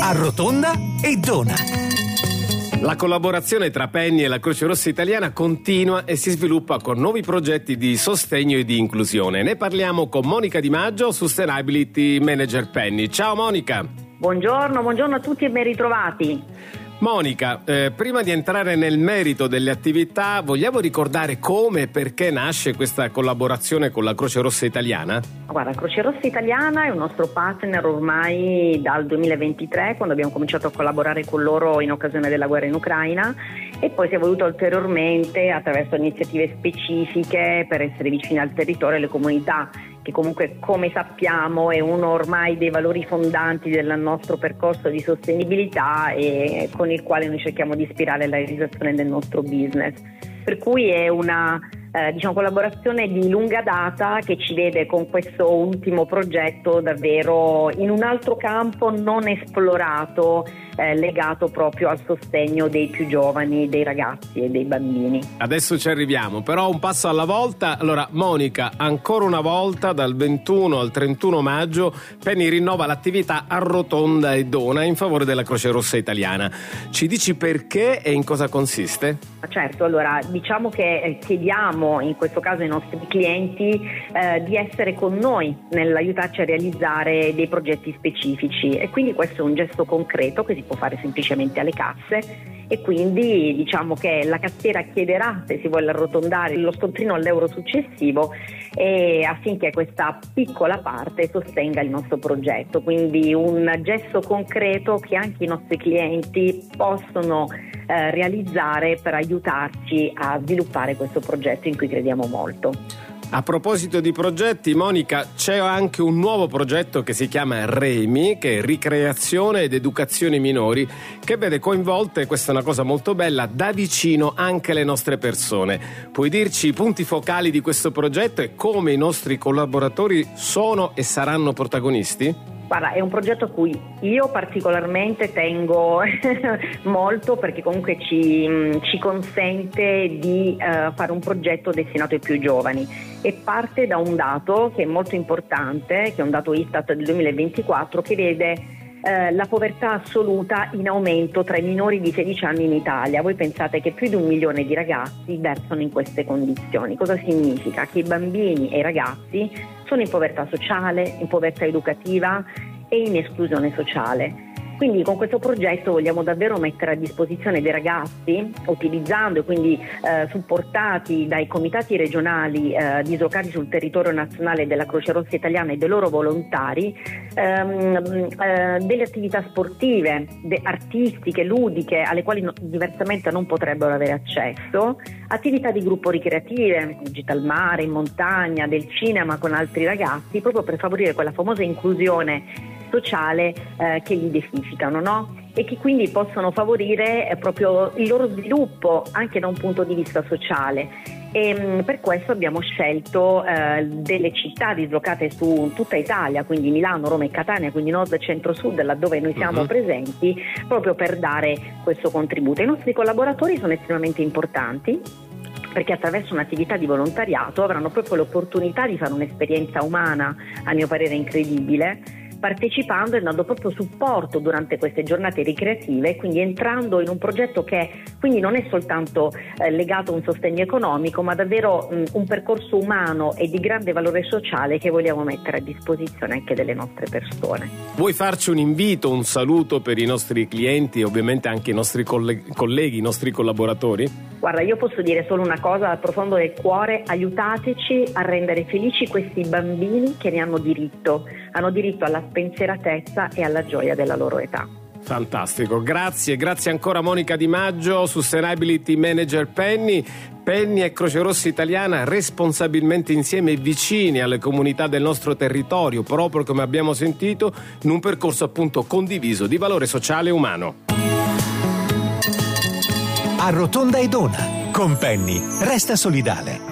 Arrotonda e dona. La collaborazione tra Penny e la Croce Rossa Italiana continua e si sviluppa con nuovi progetti di sostegno e di inclusione. Ne parliamo con Monica Di Maggio, Sustainability Manager Penny. Ciao Monica. Buongiorno a tutti e ben ritrovati. Monica, prima di entrare nel merito delle attività, vogliamo ricordare come e perché nasce questa collaborazione con la Croce Rossa Italiana? Guarda, Croce Rossa Italiana è un nostro partner ormai dal 2023, quando abbiamo cominciato a collaborare con loro in occasione della guerra in Ucraina, e poi si è evoluto ulteriormente attraverso iniziative specifiche per essere vicini al territorio e alle comunità, che comunque, come sappiamo, è uno ormai dei valori fondanti del nostro percorso di sostenibilità e con il quale noi cerchiamo di ispirare la realizzazione del nostro business. Per cui è una collaborazione di lunga data che ci vede con questo ultimo progetto davvero in un altro campo non esplorato, legato proprio al sostegno dei più giovani, dei ragazzi e dei bambini. Adesso ci arriviamo, però un passo alla volta. Allora Monica, ancora una volta dal 21 al 31 maggio Penny rinnova l'attività Arrotonda e Dona in favore della Croce Rossa Italiana. Ci dici perché e in cosa consiste? Certo, allora diciamo che chiediamo in questo caso ai nostri clienti di essere con noi nell'aiutarci a realizzare dei progetti specifici, e quindi questo è un gesto concreto che si può fare semplicemente alle casse, e quindi diciamo che la cassiera chiederà se si vuole arrotondare lo scontrino all'euro successivo, e affinché questa piccola parte sostenga il nostro progetto. Quindi un gesto concreto che anche i nostri clienti possono realizzare per aiutarci a sviluppare questo progetto in cui crediamo molto. A proposito di progetti, Monica, c'è anche un nuovo progetto che si chiama REMI, che è Ricreazione ed Educazione Minori, che vede coinvolte, questa è una cosa molto bella, da vicino anche le nostre persone. Puoi dirci i punti focali di questo progetto e come i nostri collaboratori sono e saranno protagonisti? Guarda, è un progetto a cui io particolarmente tengo molto, perché comunque ci consente di fare un progetto destinato ai più giovani, e parte da un dato che è molto importante, che è un dato Istat del 2024, che vede la povertà assoluta in aumento tra i minori di 16 anni in Italia. Voi pensate che più di 1 milione di ragazzi versano in queste condizioni. Cosa significa? Che i bambini e i ragazzi sono in povertà sociale, in povertà educativa e in esclusione sociale. Quindi con questo progetto vogliamo davvero mettere a disposizione dei ragazzi, utilizzando e quindi supportati dai comitati regionali dislocati sul territorio nazionale della Croce Rossa Italiana e dei loro volontari, delle attività sportive, artistiche, ludiche, alle quali diversamente non potrebbero avere accesso, attività di gruppo ricreative, gite al mare, in montagna, del cinema con altri ragazzi, proprio per favorire quella famosa inclusione sociale che li identificano, no? E che quindi possono favorire proprio il loro sviluppo anche da un punto di vista sociale. E per questo abbiamo scelto delle città dislocate su tutta Italia, quindi Milano, Roma e Catania, quindi nord, centro, sud, laddove noi siamo presenti, proprio per dare questo contributo. I nostri collaboratori sono estremamente importanti, perché attraverso un'attività di volontariato avranno proprio l'opportunità di fare un'esperienza umana, a mio parere incredibile, partecipando e dando proprio supporto durante queste giornate ricreative, quindi entrando in un progetto che quindi non è soltanto legato a un sostegno economico, ma davvero un percorso umano e di grande valore sociale che vogliamo mettere a disposizione anche delle nostre persone. Vuoi farci un invito, un saluto per i nostri clienti e ovviamente anche i nostri colleghi, i nostri collaboratori? Guarda, io posso dire solo una cosa dal profondo del cuore: aiutateci a rendere felici questi bambini che ne hanno diritto alla spensieratezza e alla gioia della loro età. Fantastico, grazie ancora Monica Di Maggio, Sustainability Manager Penny e Croce Rossa Italiana, responsabilmente insieme e vicini alle comunità del nostro territorio, proprio come abbiamo sentito, in un percorso appunto condiviso di valore sociale e umano. Arrotonda e Dona con Penny, resta solidale.